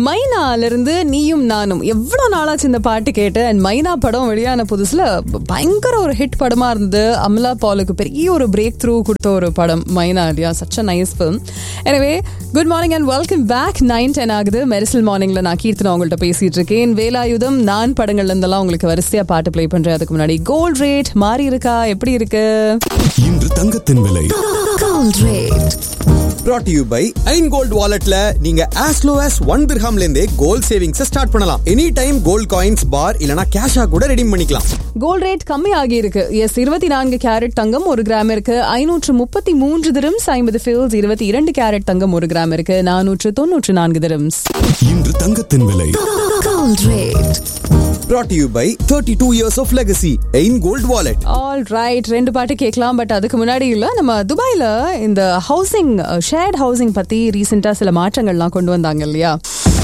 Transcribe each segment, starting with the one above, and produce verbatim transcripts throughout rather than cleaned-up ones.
மைனால இருந்து நீயும் நானும் எவ்வளவு நாளாச்சு இந்த பாட்டு கேட்டு. அண்ட் மைனா படம் வெளியான புதுசுல பயங்கர ஒரு ஹிட் படமா இருந்தது. அமலா பாலுக்கு பெரிய ஒரு பிரேக் த்ரூ கொடுத்த ஒரு படம் மைனா இல்லையா? Such a nice film. எனவே good morning and welcome back. Nine ten ஆகுது. மெரிசல் மார்னிங்ல நான் கீர்த்தனா உங்கள்கிட்ட பேசிட்டு இருக்கேன். வேலாயுதம் நான் படங்கள்ல இருந்தெல்லாம் உங்களுக்கு வரிசையா பாட்டு பிளே பண்றேன். அதுக்கு முன்னாடி கோல்ட் ரேட் மாறி இருக்கா, எப்படி இருக்கு? இன்று தங்கத்தின் விலை Gold rate brought to you by Ain Gold Walletல நீங்க as low as one dirhamல இருந்தே கோல்ட் சேவிங்ஸ் ஸ்டார்ட் பண்ணலாம். எனி டைம் கோல்ட் காயின்ஸ் பார் இல்லனா கேஷா கூட ரெடீம் பண்ணிக்கலாம். கோல்ட் ரேட் கம்மி ஆகி இருக்கு. எஸ், இருபத்தி நான்கு கேரட் தங்கம் ஒரு கிராம் இருக்கு ஐநூற்று முப்பத்தி மூன்று திரம்ஸ் ஐம்பது ஃபில்ஸ். இருபத்தி இரண்டு கேரட் தங்கம் ஒரு கிராம் இருக்கு நானூற்று தொன்னூற்று நான்கு திரம்ஸ். இன்று தங்கத்தின் விலை Gold rate brought to you by thirty-two years of legacy Ain Gold Wallet. All right, ரெண்டு பாட்டு கேட்கலாம். பட் அதுக்கு முன்னாடி இல்ல, நம்ம துபாயில இந்த ஹவுசிங் ஷேர்ட் ஹவுசிங் பத்தி ரீசெண்டா சில மாற்றங்கள்லாம் கொண்டு வந்தாங்க இல்லையா?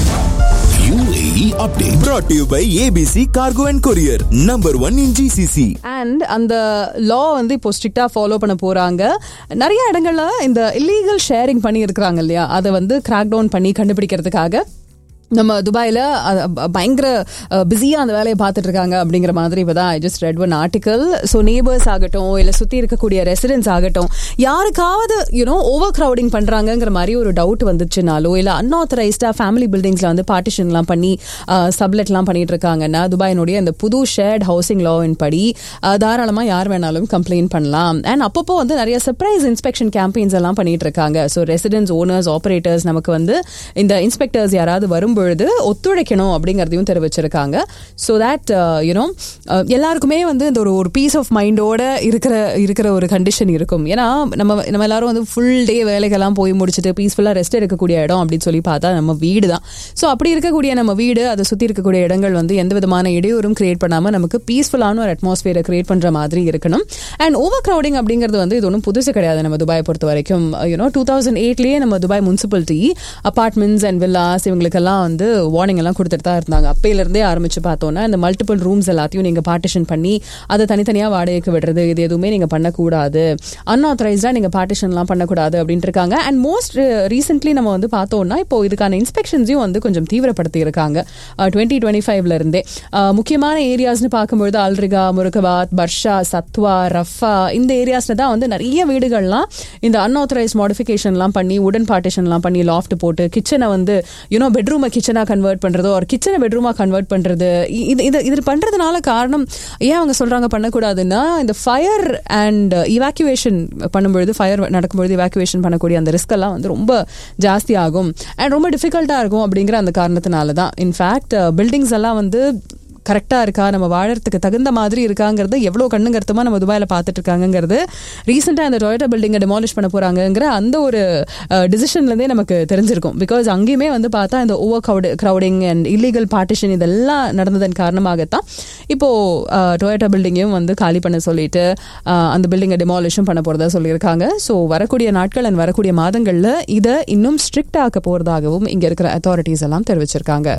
U A E update brought to you by A B C Cargo and Courier, number one in G C C. And அந்த லா வந்து இப்போ ஸ்ட்ரிக்டா ஃபாலோ பண்ண போறாங்க. நிறைய இடங்கள்ல இந்த இல்லீகல் ஷேரிங் பண்ணி இருக்கிறாங்க இல்லையா, அதை வந்து கிராக் டவுன் பண்ணி கண்டுபிடிக்கிறதுக்காக நம்ம துபாயில் பயங்கர பிஸியாக அந்த வேலையை பார்த்துட்டு இருக்காங்க அப்படிங்கிற மாதிரி இப்போ தான் I just red one article. So neighbours ஆகட்டும் இல்லை சுற்றி இருக்கக்கூடிய ரெசிடென்ட்ஸ் ஆகட்டும், யாருக்காவது யூனோ ஓவர் க்ரௌடிங் பண்ணுறாங்கங்கிற மாதிரி ஒரு டவுட் வந்துச்சுனாலோ இல்லை அன்ஆத்தரைஸ்டாக ஃபேமிலி பில்டிங்ஸில் வந்து பார்ட்டிஷன்லாம் பண்ணி சப்லெட்லாம் பண்ணிட்டு இருக்காங்கன்னா துபாயினுடைய அந்த புது ஷேர்ட் ஹவுசிங் லாவின் படி தாராளமாக யார் வேணாலும் கம்ப்ளைண்ட் பண்ணலாம். அண்ட் அப்பப்போ வந்து நிறைய சர்ப்ரைஸ் இன்ஸ்பெக்ஷன் கேம்பெயின்ஸ் எல்லாம் பண்ணிட்டு இருக்காங்க. ஸோ ரெசிடென்ட்ஸ், ஓனர்ஸ், ஆப்ரேட்டர்ஸ் நமக்கு வந்து இந்த இன்ஸ்பெக்டர்ஸ் யாராவது வரும் பொழுது ஒத்துழைக்கணும் அப்படிங்கறதையும் தெரிவிச்சிருக்காங்க. ஸோ தட் யூனோ எல்லாருக்குமே வந்து இந்த ஒரு ஒரு பீஸ் ஆஃப் மைண்டோட இருக்கிற இருக்கிற ஒரு கண்டிஷன் இருக்கும். ஏன்னா நம்ம நம்ம எல்லாரும் வந்து ஃபுல் டே வேலைகள்லாம் போய் முடிச்சுட்டு பீஸ்ஃபுல்லாக ரெஸ்ட் எடுக்கக்கூடிய இடம் அப்படின்னு சொல்லி பார்த்தா நம்ம வீடு தான். ஸோ அப்படி இருக்கக்கூடிய நம்ம வீடு, அதை சுற்றி இருக்கக்கூடிய இடங்கள் வந்து எந்த விதமான இடையூறும் கிரியேட் பண்ணாமல் நமக்கு பீஸ்ஃபுல்லான ஒரு அட்மாஸ்பியரை கிரியேட் பண்ணுற மாதிரி இருக்கணும். அண்ட் ஓவர் க்ரௌடிங் அப்படிங்கிறது வந்து இது ஒன்றும் புதுசு கிடையாது. நம்ம துபாயை பொறுத்த வரைக்கும் யூனோ டூ தௌசண்ட் எயிட்லேயே நம்ம Dubai municipality apartments and villas இவங்களுக்கெல்லாம் வந்து வார்னிங் எல்லாம் கொடுத்துட்டு தான் இருந்தாங்க. அப்பையிலிருந்தே ஆரம்பிச்சு பார்த்தோம்னா இந்த மல்டிபிள் ரூம்ஸ் எல்லாத்தையும் நீங்க பார்ட்டிஷன் பண்ணி அதை தனித்தனியாக வாடகைக்கு விடுறது, இது எதுவுமே நீங்க பண்ணக்கூடாது, அன்ஆத்தரைஸ்டா நீங்க பார்ட்டிஷன்லாம் பண்ணக்கூடாது அப்படின்ட்டு இருக்காங்க. அண்ட் மோஸ்ட் ரீசென்ட்லி நம்ம வந்து பார்த்தோம்னா இப்போ இதுக்கான இன்ஸ்பெக்ஷன்ஸையும் வந்து கொஞ்சம் தீவிரப்படுத்தி இருக்காங்க டுவெண்ட்டி டுவெண்ட்டி ஃபைவ்ல இருந்தே. முக்கியமான ஏரியாஸ்னு பார்க்கும்பொழுது அல்ரிகா, முருகபாத், பர்ஷா, சத்வா, ரஃபா இந்த ஏரியாஸ்ல தான் வந்து நிறைய வீடுகள்லாம் இந்த அன்ஆத்தரைஸ் மாடிஃபிகேஷன்லாம் பண்ணி உடன் பார்ட்டிஷன்லாம் பண்ணி லாஃப்ட் போட்டு கிச்சனை வந்து யூனோ பெட்ரூமை கிச்சனா கன்வெர்ட் பண்றதோ ஒரு கிச்சனை பெட்ரூமா கன்வெர்ட் பண்றது, இது இது இது பண்றதுனால காரணம் ஏன் அவங்க சொல்றாங்க பண்ணக்கூடாதுன்னா இந்த ஃபயர் அண்ட் இவாக்குவேஷன் பண்ணும்பொழுது, ஃபயர் நடக்கும்பொழுது இவாக்குவேஷன் பண்ணக்கூடிய அந்த ரிஸ்க் எல்லாம் வந்து ரொம்ப ஜாஸ்தி ஆகும் அண்ட் ரொம்ப டிஃபிகல்ட்டா இருக்கும் அப்படிங்கிற அந்த காரணத்தினால தான். இன்ஃபேக்ட் பில்டிங்ஸ் எல்லாம் வந்து கரெக்டாக இருக்கா, நம்ம வாழறதுக்கு தகுந்த மாதிரி இருக்காங்கிறது எவ்வளோ கண்ணுங்கருத்தமாக நம்ம துபாயில் பார்த்துட்டு இருக்காங்கிறது ரீசெண்டாக இந்த டொயோட்டா பில்டிங்கை டெமாலிஷ் பண்ண போகிறாங்கிற அந்த ஒரு டிசிஷன்லேருந்தே நமக்கு தெரிஞ்சிருக்கும். பிகாஸ் அங்கேயுமே வந்து பார்த்தா இந்த over crowd crowding and illegal partition இதெல்லாம் நடந்ததன் காரணமாகத்தான் இப்போது டொயோட்டா பில்டிங்கையும் வந்து காலி பண்ண சொல்லிட்டு அந்த பில்டிங்கை டெமாலிஷும் பண்ண போகிறதா சொல்லியிருக்காங்க. ஸோ வரக்கூடிய நாட்கள் அண்ட் வரக்கூடிய மாதங்களில் இதை இன்னும் ஸ்ட்ரிக்ட் ஆக்க போகிறதாகவும் இங்கே இருக்கிற அத்தாரிட்டிஸ் எல்லாம் தெரிவிச்சிருக்காங்க.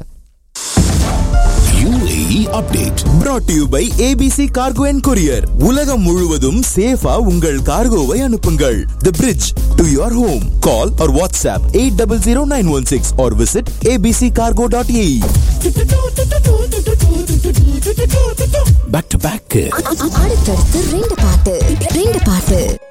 U A E update brought to you by A B C Cargo and Courier. உலகம் முழுவதும் சேஃபா உங்கள் கார்கோவை அனுப்புங்கள். The bridge to your home. Call or WhatsApp eight zero zero nine one six or visit a b c cargo dot a e. back to back அடுத்தடுத்து ரெண்டு பாட்டு ரெண்டு பாட்டு